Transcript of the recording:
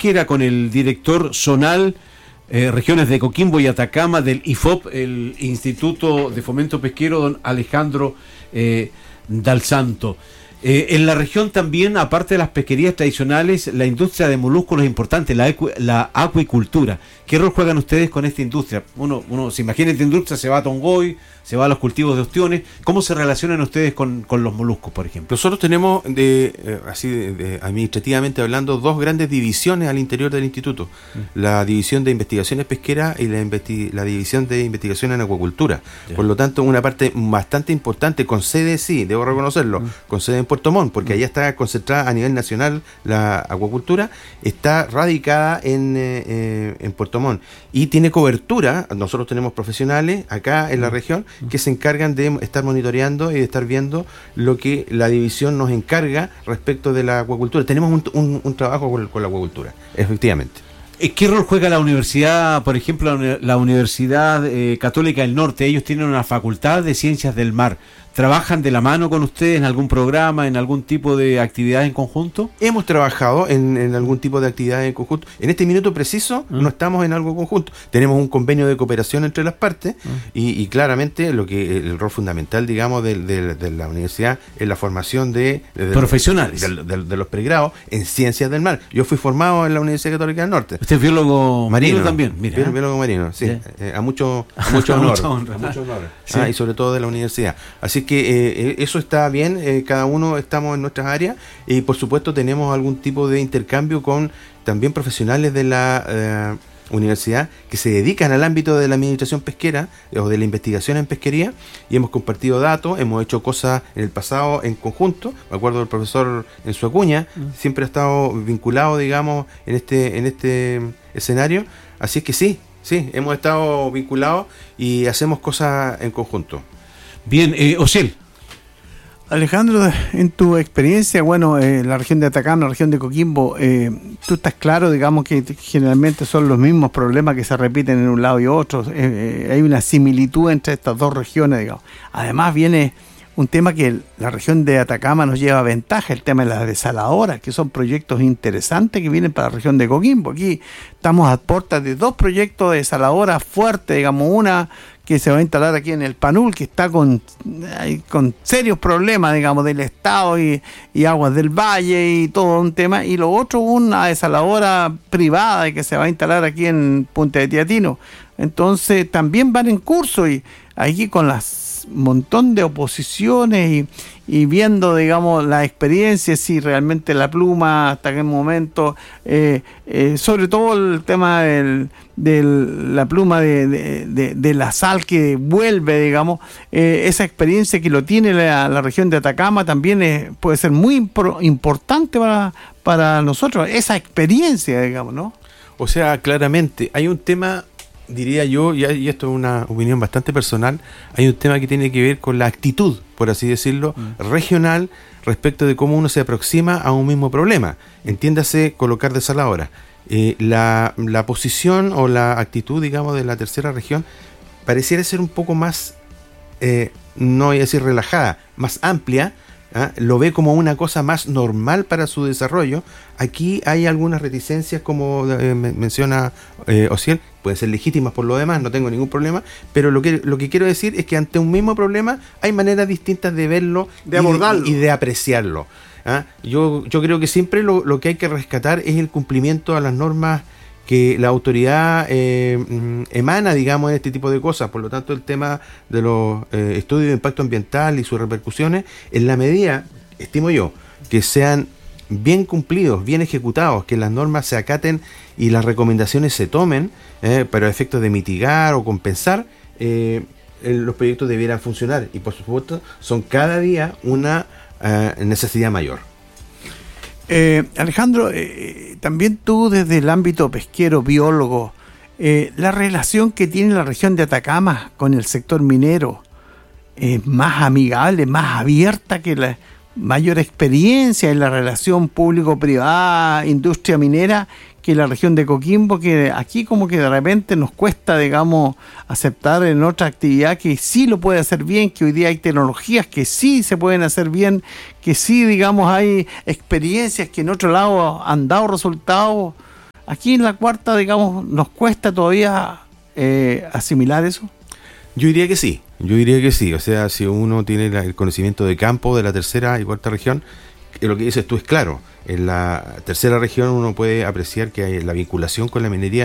pesquera con el director zonal regiones de Coquimbo y Atacama del IFOP, el Instituto de Fomento Pesquero, don Alejandro Dal Santo. En la región también, aparte de las pesquerías tradicionales, la industria de moluscos es importante, la acuicultura. ¿Qué rol juegan ustedes con esta industria? Uno se imagina esta industria, se va a Tongoy, se va a los cultivos de ostiones. ¿Cómo se relacionan ustedes con los moluscos, por ejemplo? Nosotros tenemos, administrativamente hablando, dos grandes divisiones al interior del instituto. La división de investigaciones pesqueras y la división de investigación en acuacultura. Ya. Por lo tanto, una parte bastante importante, con sede, sí, debo reconocerlo, con sede en Puerto Montt, porque allá está concentrada a nivel nacional la acuacultura, está radicada en Puerto Montt y tiene cobertura. Nosotros tenemos profesionales acá en la región que se encargan de estar monitoreando y de estar viendo lo que la división nos encarga respecto de la acuacultura. Tenemos un trabajo con la acuacultura, efectivamente. ¿Qué rol juega la universidad, por ejemplo, la Universidad Católica del Norte? Ellos tienen una facultad de ciencias del mar. ¿Trabajan de la mano con ustedes en algún programa, en algún tipo de actividad en conjunto? Hemos trabajado en algún tipo de actividad en conjunto. En este minuto preciso no estamos en algo conjunto. Tenemos un convenio de cooperación entre las partes y claramente el rol fundamental, digamos, de la universidad es la formación de profesionales de los pregrados en ciencias del mar. Yo fui formado en la Universidad Católica del Norte. ¿Usted es biólogo marino también? Mira, biólogo marino, sí. A mucho honor. Sí. Y sobre todo de la universidad. Así que eso está bien, cada uno estamos en nuestras áreas y por supuesto tenemos algún tipo de intercambio con también profesionales de la universidad que se dedican al ámbito de la administración pesquera o de la investigación en pesquería, y hemos compartido datos, hemos hecho cosas en el pasado en conjunto. Me acuerdo del profesor Enzo Acuña, siempre ha estado vinculado, digamos, en este escenario, así es que sí, hemos estado vinculados y hacemos cosas en conjunto. Bien, Osiel. Alejandro, en tu experiencia, la región de Atacama, la región de Coquimbo, tú estás claro, digamos, que generalmente son los mismos problemas que se repiten en un lado y otro. Hay una similitud entre estas dos regiones, digamos. Además viene un tema que la región de Atacama nos lleva ventaja, el tema de las desaladoras, que son proyectos interesantes que vienen para la región de Coquimbo. Aquí estamos a puertas de dos proyectos de desaladoras fuertes, digamos, una que se va a instalar aquí en el Panul, que está con serios problemas, digamos, del Estado y aguas del valle y todo un tema, y lo otro, una desaladora privada que se va a instalar aquí en Punta de Teatino. Entonces también van en curso, y aquí con las montón de oposiciones y viendo, digamos, la experiencia, si realmente la pluma hasta qué momento, sobre todo el tema de la pluma de la sal que vuelve, digamos, esa experiencia que lo tiene la región de Atacama también puede ser muy importante para nosotros, esa experiencia, digamos, ¿no? O sea, claramente hay un tema, diría yo, y esto es una opinión bastante personal, hay un tema que tiene que ver con la actitud, por así decirlo, regional, respecto de cómo uno se aproxima a un mismo problema. Entiéndase colocar desaladora. La posición o la actitud, digamos, de la tercera región pareciera ser un poco más, no voy a decir relajada, más amplia. Lo ve como una cosa más normal para su desarrollo. Aquí hay algunas reticencias, como menciona Osiel, pueden ser legítimas por lo demás, no tengo ningún problema, pero lo que quiero decir es que ante un mismo problema hay maneras distintas de verlo, de abordarlo y de apreciarlo. Yo creo que siempre lo que hay que rescatar es el cumplimiento a las normas que la autoridad emana, digamos, en este tipo de cosas. Por lo tanto, el tema de los estudios de impacto ambiental y sus repercusiones, en la medida, estimo yo, que sean bien cumplidos, bien ejecutados, que las normas se acaten y las recomendaciones se tomen para efectos de mitigar o compensar, los proyectos debieran funcionar, y por supuesto son cada día una necesidad mayor. Alejandro, también tú desde el ámbito pesquero, biólogo, la relación que tiene la región de Atacama con el sector minero es más amigable, más abierta que la mayor experiencia en la relación público-privada, industria minera, que la región de Coquimbo, que aquí como que de repente nos cuesta, digamos, aceptar en otra actividad que sí lo puede hacer bien, que hoy día hay tecnologías que sí se pueden hacer bien, que sí, digamos, hay experiencias que en otro lado han dado resultados. Aquí en la cuarta, digamos, ¿nos cuesta todavía asimilar eso? Yo diría que sí. O sea, si uno tiene el conocimiento de campo de la tercera y cuarta región, lo que dices tú es claro. En la tercera región uno puede apreciar que hay la vinculación con la minería